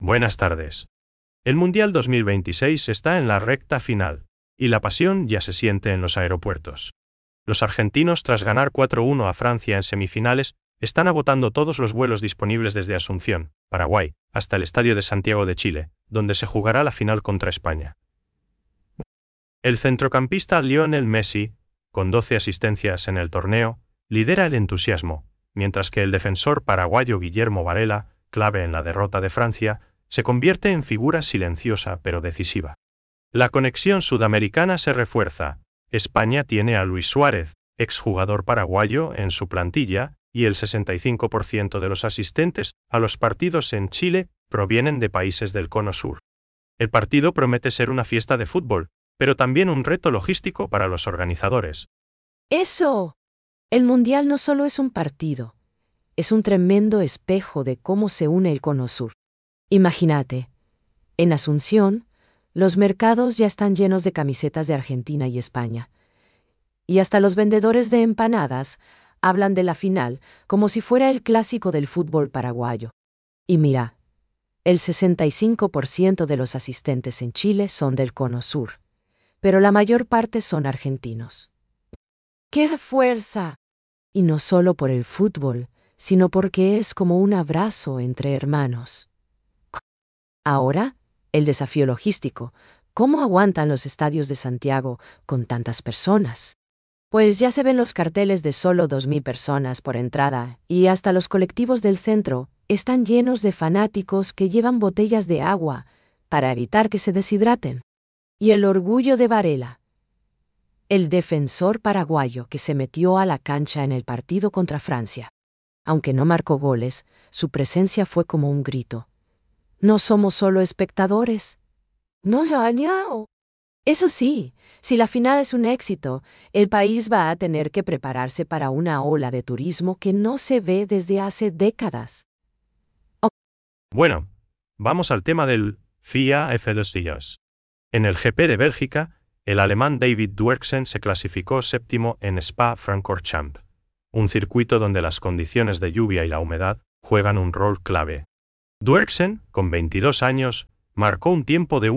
Buenas tardes. El Mundial 2026 está en la recta final, y la pasión ya se siente en los aeropuertos. Los argentinos, tras ganar 4-1 a Francia en semifinales, están agotando todos los vuelos disponibles desde Asunción, Paraguay, hasta el Estadio de Santiago de Chile, donde se jugará la final contra España. El centrocampista Lionel Messi, con 12 asistencias en el torneo, lidera el entusiasmo, mientras que el defensor paraguayo Guillermo Varela, clave en la derrota de Francia, se convierte en figura silenciosa pero decisiva. La conexión sudamericana se refuerza. España tiene a Luis Suárez, exjugador paraguayo, en su plantilla, y el 65% de los asistentes a los partidos en Chile provienen de países del Cono Sur. El partido promete ser una fiesta de fútbol, pero también un reto logístico para los organizadores. ¡Eso! El Mundial no solo es un partido, es un tremendo espejo de cómo se une el Cono Sur. Imagínate, en Asunción, los mercados ya están llenos de camisetas de Argentina y España. Y hasta los vendedores de empanadas hablan de la final como si fuera el clásico del fútbol paraguayo. Y mira, el 65% de los asistentes en Chile son del Cono Sur, pero la mayor parte son argentinos. ¡Qué fuerza! Y no solo por el fútbol, sino porque es como un abrazo entre hermanos. Ahora, el desafío logístico. ¿Cómo aguantan los estadios de Santiago con tantas personas? Pues ya se ven los carteles de solo 2.000 personas por entrada, y hasta los colectivos del centro están llenos de fanáticos que llevan botellas de agua para evitar que se deshidraten. Y el orgullo de Varela, el defensor paraguayo que se metió a la cancha en el partido contra Francia. Aunque no marcó goles, su presencia fue como un grito. No somos solo espectadores. No, no. Eso sí, si la final es un éxito, el país va a tener que prepararse para una ola de turismo que no se ve desde hace décadas. Bueno, vamos al tema del FIA F2 Días. En el GP de Bélgica, el alemán David Duerksen se clasificó séptimo en Spa-Francorchamps, un circuito donde las condiciones de lluvia y la humedad juegan un rol clave. Duerksen, con 22 años, marcó un tiempo de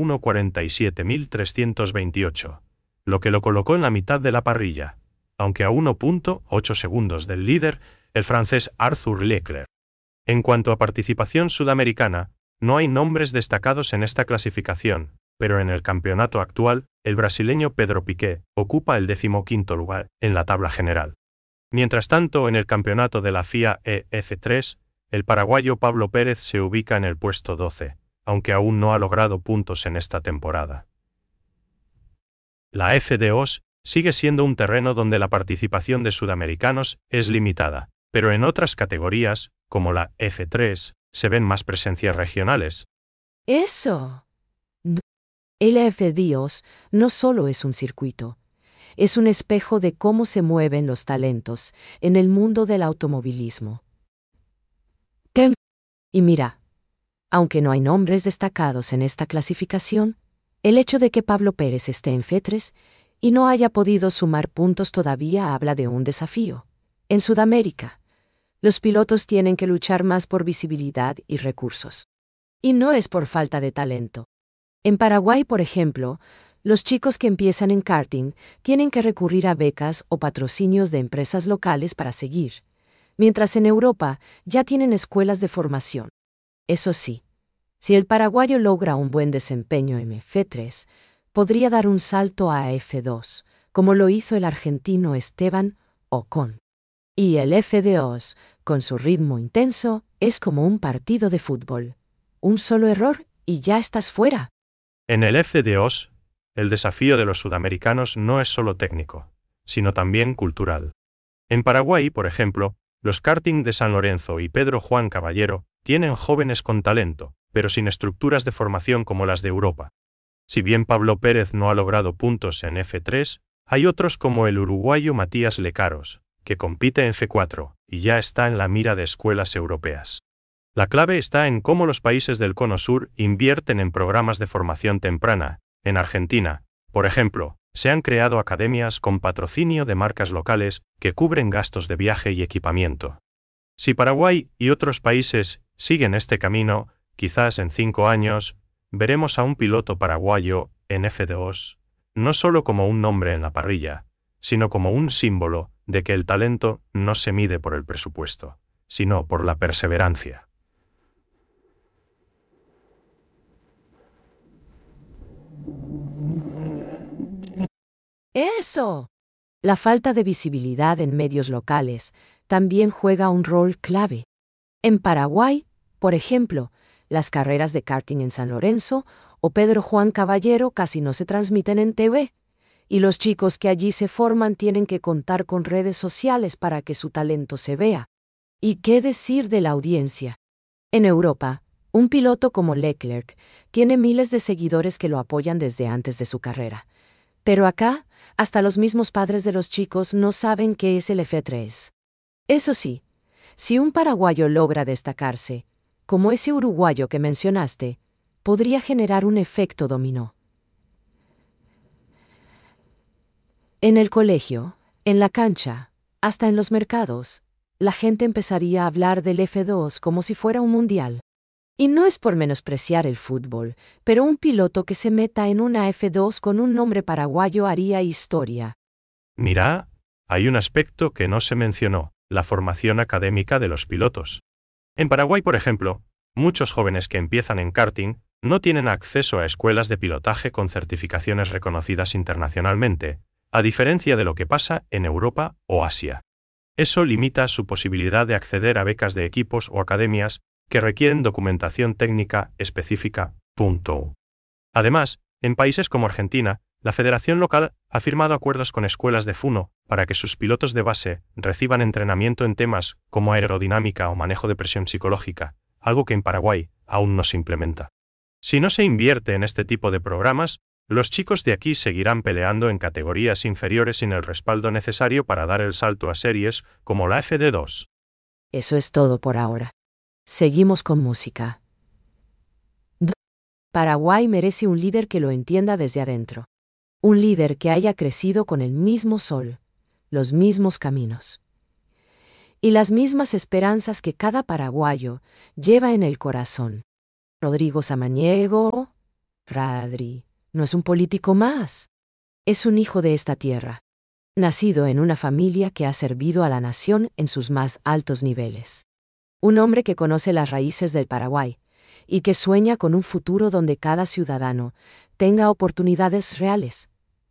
1:47.328, lo que lo colocó en la mitad de la parrilla, aunque a 1.8 segundos del líder, el francés Arthur Leclerc. En cuanto a participación sudamericana, no hay nombres destacados en esta clasificación, pero en el campeonato actual, el brasileño Pedro Piquet ocupa el 15º lugar en la tabla general. Mientras tanto, en el campeonato de la FIA F3, el paraguayo Pablo Pérez se ubica en el puesto 12, aunque aún no ha logrado puntos en esta temporada. La F2 sigue siendo un terreno donde la participación de sudamericanos es limitada, pero en otras categorías, como la F3, se ven más presencias regionales. ¡Eso! El F2 no solo es un circuito, es un espejo de cómo se mueven los talentos en el mundo del automovilismo. Y mira, aunque no hay nombres destacados en esta clasificación, el hecho de que Pablo Pérez esté en F3 y no haya podido sumar puntos todavía habla de un desafío. En Sudamérica, los pilotos tienen que luchar más por visibilidad y recursos. Y no es por falta de talento. En Paraguay, por ejemplo, los chicos que empiezan en karting tienen que recurrir a becas o patrocinios de empresas locales para seguir, mientras en Europa ya tienen escuelas de formación. Eso sí, si el paraguayo logra un buen desempeño en F3, podría dar un salto a F2, como lo hizo el argentino Esteban Ocon. Y el F2, con su ritmo intenso, es como un partido de fútbol. Un solo error y ya estás fuera. En el F2, el desafío de los sudamericanos no es solo técnico, sino también cultural. En Paraguay, por ejemplo, los karting de San Lorenzo y Pedro Juan Caballero tienen jóvenes con talento, pero sin estructuras de formación como las de Europa. Si bien Pablo Pérez no ha logrado puntos en F3, hay otros como el uruguayo Matías Lecaros, que compite en F4 y ya está en la mira de escuelas europeas. La clave está en cómo los países del Cono Sur invierten en programas de formación temprana. En Argentina, por ejemplo, se han creado academias con patrocinio de marcas locales que cubren gastos de viaje y equipamiento. Si Paraguay y otros países siguen este camino, quizás en 5 años, veremos a un piloto paraguayo en F2, no solo como un nombre en la parrilla, sino como un símbolo de que el talento no se mide por el presupuesto, sino por la perseverancia. ¡Eso! La falta de visibilidad en medios locales también juega un rol clave. En Paraguay, por ejemplo, las carreras de karting en San Lorenzo o Pedro Juan Caballero casi no se transmiten en TV, y los chicos que allí se forman tienen que contar con redes sociales para que su talento se vea. ¿Y qué decir de la audiencia? En Europa, un piloto como Leclerc tiene miles de seguidores que lo apoyan desde antes de su carrera. Pero acá, hasta los mismos padres de los chicos no saben qué es el F3. Eso sí, si un paraguayo logra destacarse, como ese uruguayo que mencionaste, podría generar un efecto dominó. En el colegio, en la cancha, hasta en los mercados, la gente empezaría a hablar del F2 como si fuera un mundial. Y no es por menospreciar el fútbol, pero un piloto que se meta en una F2 con un nombre paraguayo haría historia. Mira, hay un aspecto que no se mencionó, la formación académica de los pilotos. En Paraguay, por ejemplo, muchos jóvenes que empiezan en karting no tienen acceso a escuelas de pilotaje con certificaciones reconocidas internacionalmente, a diferencia de lo que pasa en Europa o Asia. Eso limita su posibilidad de acceder a becas de equipos o academias que requieren documentación técnica específica. Además, en países como Argentina, la federación local ha firmado acuerdos con escuelas de F1 para que sus pilotos de base reciban entrenamiento en temas como aerodinámica o manejo de presión psicológica, algo que en Paraguay aún no se implementa. Si no se invierte en este tipo de programas, los chicos de aquí seguirán peleando en categorías inferiores sin el respaldo necesario para dar el salto a series como la FD2. Eso es todo por ahora. Seguimos con música. Paraguay merece un líder que lo entienda desde adentro. Un líder que haya crecido con el mismo sol, los mismos caminos y las mismas esperanzas que cada paraguayo lleva en el corazón. Rodrigo Samaniego, Radri, no es un político más. Es un hijo de esta tierra, nacido en una familia que ha servido a la nación en sus más altos niveles. Un hombre que conoce las raíces del Paraguay y que sueña con un futuro donde cada ciudadano tenga oportunidades reales.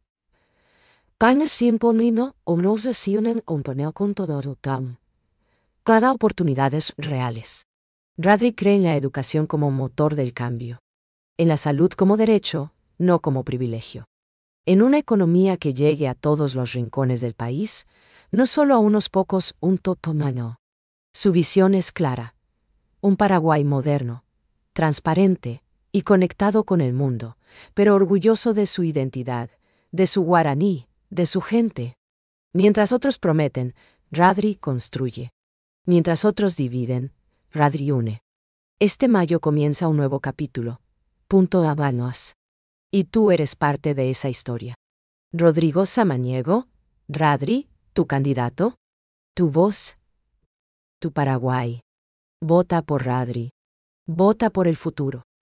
Cada oportunidades reales. Radri cree en la educación como motor del cambio. En la salud como derecho, no como privilegio. En una economía que llegue a todos los rincones del país, no solo a unos pocos, un totomano. Su visión es clara. Un Paraguay moderno, transparente y conectado con el mundo, pero orgulloso de su identidad, de su guaraní, de su gente. Mientras otros prometen, Radri construye. Mientras otros dividen, Radri une. Este mayo comienza un nuevo capítulo. Habanos. Y tú eres parte de esa historia. Rodrigo Samaniego, Radri, tu candidato, tu voz, tu Paraguay. Vota por Radri. Vota por el futuro.